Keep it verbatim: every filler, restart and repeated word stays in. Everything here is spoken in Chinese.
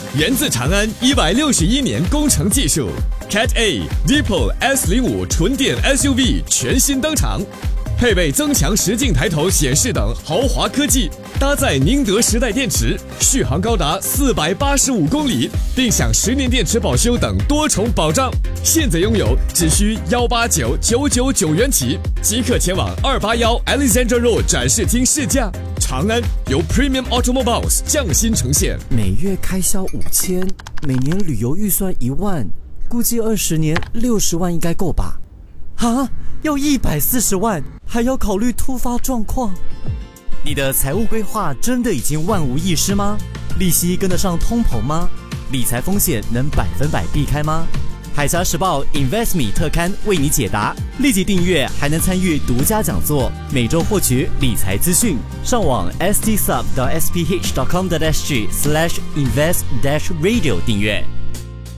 源自长安一百六十一年工程技术 ，Cat A、Deepal S 零五 纯电 S U V 全新登场，配备增强实境抬头显示等豪华科技，搭载宁德时代电池，续航高达四百八十五公里，并享十年电池保修等多重保障。现在拥有只需幺八九九九九元起，即刻前往二八幺 Alexandra Road 展示厅试驾。长安由 Premium Automobiles 匠心呈现。 每月开销五千，每年旅游预算一万，估计二十年六十万应该够吧？啊，要一百四十万，还要考虑突发状况。你的财务规划真的已经万无一失吗？利息跟得上通膨吗？理财风险能百分百避开吗？海峡时报 InvestMe 特刊为你解答，立即订阅还能参与独家讲座，每周获取理财资讯。上网 s t sub 到 s p h dot com dot s g slash invest dash radio 订阅。